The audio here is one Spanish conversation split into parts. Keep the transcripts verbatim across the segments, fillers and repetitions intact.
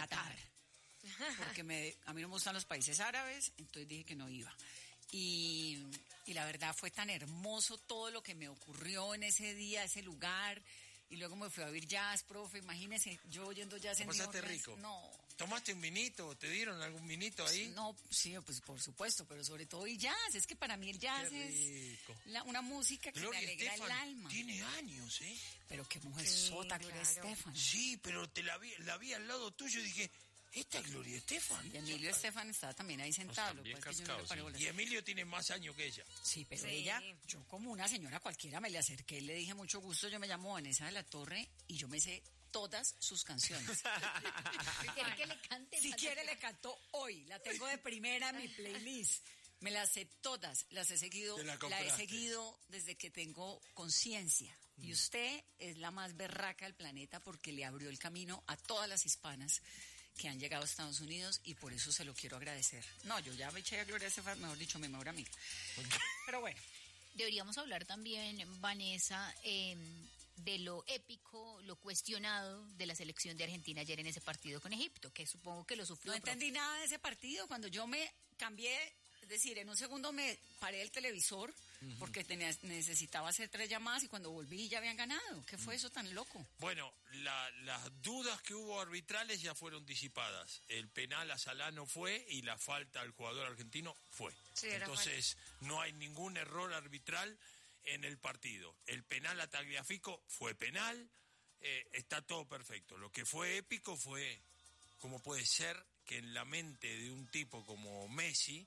Qatar. Porque me, a mí no me gustan los países árabes, entonces dije que no iba. Y, y la verdad fue tan hermoso todo lo que me ocurrió en ese día, ese lugar. Y luego me fui a oír jazz, profe, imagínese, yo oyendo jazz en New ¿Pasaste Orleans. rico? No. ¿Tomaste un vinito? ¿Te dieron algún vinito ahí? No, sí, pues por supuesto, pero sobre todo y jazz. Es que para mí el jazz es la, una música que Gloria me alegra Estefan el alma. Tiene años, ¿eh? Pero qué mujer Sí, sota, Gloria claro. Estefan. Sí, pero te la vi, la vi al lado tuyo y dije, esta es Gloria Estefan. Y Emilio Estefan estaba también ahí sentado. Están bien lo que pasa es que yo no le cascados, paré sí. bolas. Y Emilio tiene más años que ella. Sí, pero Sí. ella, yo como una señora cualquiera me le acerqué y le dije mucho gusto, yo me llamo Vanessa de la Torre y yo me sé todas sus canciones. Si quiere que le cante. Si quiere le canto hoy, la tengo de primera en mi playlist. Me las sé todas, las he seguido, Te la la, he compraste. seguido desde que tengo conciencia. Y usted es la más berraca del planeta porque le abrió el camino a todas las hispanas que han llegado a Estados Unidos y por eso se lo quiero agradecer. No, yo ya me eché a Gloria Estefan, mejor dicho, mi mejor amiga. Pero bueno. Deberíamos hablar también, Vanessa, eh, de lo épico, lo cuestionado de la selección de Argentina ayer en ese partido con Egipto, que supongo que lo sufrió. No entendí nada de ese partido. Cuando yo me cambié, es decir, en un segundo me paré el televisor uh-huh. porque tenía, necesitaba hacer tres llamadas y cuando volví ya habían ganado. ¿Qué fue uh-huh. eso tan loco? Bueno, la, las dudas que hubo arbitrales ya fueron disipadas. El penal a Salah no fue y la falta al jugador argentino fue. Sí, entonces no hay ningún error arbitral en el partido. El penal a Tagliafico fue penal, eh, está todo perfecto. Lo que fue épico fue cómo puede ser que en la mente de un tipo como Messi,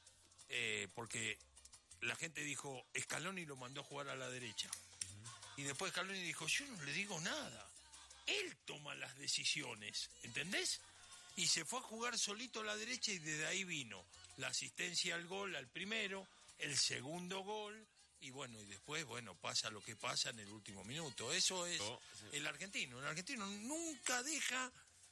eh, porque la gente dijo, Scaloni lo mandó a jugar a la derecha. Uh-huh. Y después Scaloni dijo, yo no le digo nada. Él toma las decisiones, ¿entendés? Y se fue a jugar solito a la derecha y desde ahí vino la asistencia al gol, al primero, el segundo gol, y bueno, y después, bueno, pasa lo que pasa en el último minuto. Eso es oh, sí. el argentino. El argentino nunca deja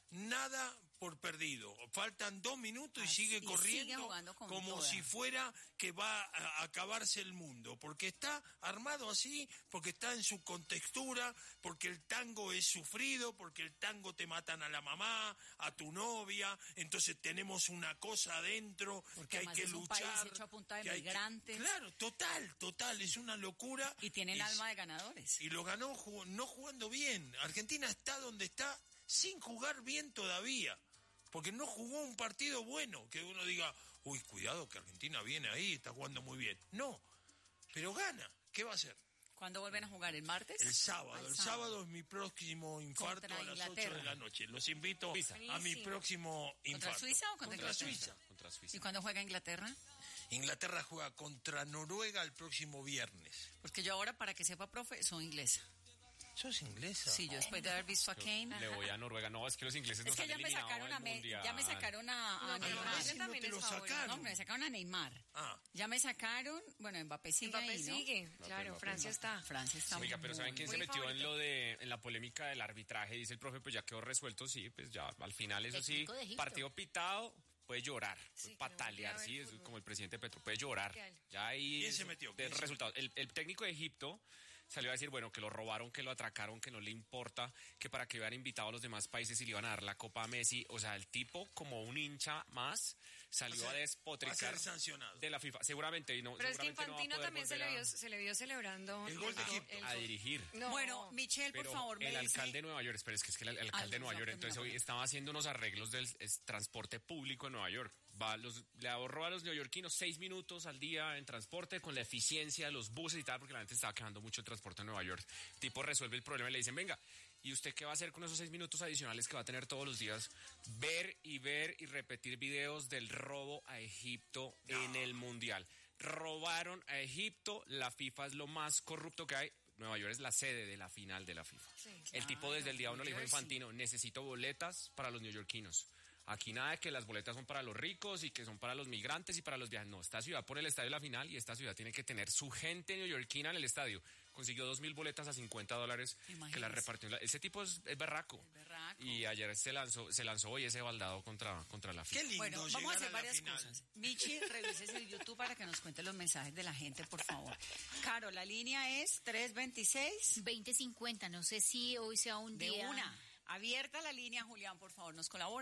nada por perdido. Faltan dos minutos y Así, sigue y corriendo sigue como toda. si fuera que va a acabarse el mundo. Porque está armado así, porque está en su contextura, porque el tango es sufrido, porque el tango te matan a la mamá, a tu novia, entonces tenemos una cosa adentro porque que hay que es luchar. Un país hecho a punta de migrantes. Que, claro, total, total, es una locura. Y tienen y, alma de ganadores. Y lo ganó no jugando bien. Argentina está donde está sin jugar bien todavía, porque no jugó un partido bueno, que uno diga, uy, cuidado que Argentina viene ahí, está jugando muy bien. No, pero gana, ¿qué va a hacer? ¿Cuándo vuelven a jugar? ¿El martes? El sábado, el sábado, sábado es mi próximo infarto contra a las Inglaterra. ocho de la noche. Los invito Suiza. a mi próximo infarto. ¿Contra Suiza o contra, contra Suiza? Contra Suiza. ¿Y cuándo juega Inglaterra? Inglaterra juega contra Noruega el próximo viernes. Porque yo ahora, para que sepa, profe, soy inglesa. ¿Sos inglesa? Sí, yo después de haber visto a Kane. Le voy a Noruega. No, es que los ingleses es nos que han ya me eliminado sacaron a al me, mundial. ya me sacaron a, a no, Neymar. No, también no te lo sacaron. No, me sacaron a Neymar. Ah. Ya me sacaron, bueno, Mbappé sigue Mbappé ahí, ¿no? sigue, claro, Mbappé, Francia Mbappé. está. Francia está. Oiga, pero ¿saben quién se metió favorito. en lo de en la polémica del arbitraje? Dice el profe, pues ya quedó resuelto, sí, pues ya al final eso sí, partido pitado, puede llorar, Sí, puede patalear, no sí, es fútbol. como el presidente Petro, puede llorar. ¿Qué? Ya ahí ¿Quién se metió? de ¿Quién se resultados. El, el técnico de Egipto salió a decir, bueno, que lo robaron, que lo atracaron, que no le importa, que para que hubieran invitado a los demás países y le iban a dar la Copa a Messi. O sea, el tipo, como un hincha más, salió o sea, a despotricar va a ser sancionado de la FIFA. Seguramente, y no, Pero es que seguramente Infantino no va a también se poder le, volver vio, se le vio celebrando El gol de el- Egipto. el a, a gol. dirigir. No. Bueno, Michelle, por Pero favor, me el dice... alcalde de Nueva York, espera, es que es que el, el alcalde de Nueva York, entonces hoy estaba haciendo unos arreglos del es, transporte público en Nueva York. Va, los, le ahorró a los neoyorquinos seis minutos al día en transporte con la eficiencia de los buses y tal, porque la gente estaba quejando mucho el transporte en Nueva York. El tipo resuelve el problema y le dicen, venga, ¿y usted qué va a hacer con esos seis minutos adicionales que va a tener todos los días? Ver y ver y repetir videos del robo a Egipto no. en el Mundial. Robaron a Egipto, la FIFA es lo más corrupto que hay. Nueva York es la sede de la final de la FIFA. Sí, el claro, tipo desde el día uno le dijo a Jersey. Infantino, necesito boletas para los neoyorquinos. Aquí nada de que las boletas son para los ricos y que son para los migrantes y para los viajes. No, esta ciudad pone el estadio de la final y esta ciudad tiene que tener su gente neoyorquina en el estadio. Consiguió dos mil boletas a cincuenta dólares que las repartió. En la... Ese tipo es, es berraco. Es berraco. Y ayer se lanzó, se lanzó hoy ese baldado contra, contra la FIFA. Qué lindo Bueno, vamos a hacer llegar a la varias final. cosas. Michi, revises el YouTube para que nos cuente los mensajes de la gente, por favor. Caro, la línea es tres veintiséis. veinte cincuenta, no sé si hoy sea un De día... una. Abierta la línea, Julián, por favor, nos colabora.